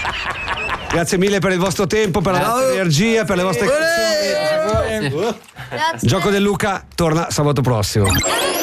Grazie mille per il vostro tempo, per la vostra energia, per le vostre canzoni. Gioco del Luca torna sabato prossimo.